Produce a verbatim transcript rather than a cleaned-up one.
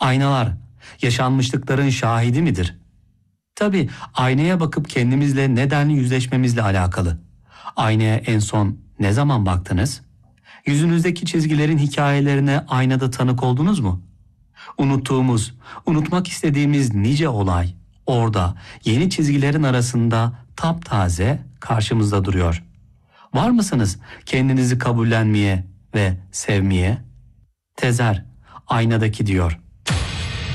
Aynalar yaşanmışlıkların şahidi midir? Tabii aynaya bakıp kendimizle neden yüzleşmemizle alakalı. Aynaya en son ne zaman baktınız? Yüzünüzdeki çizgilerin hikayelerine aynada tanık oldunuz mu? Unuttuğumuz, unutmak istediğimiz nice olay orada yeni çizgilerin arasında taptaze karşımızda duruyor. Var mısınız kendinizi kabullenmeye ve sevmeye? Tezer aynadaki diyor.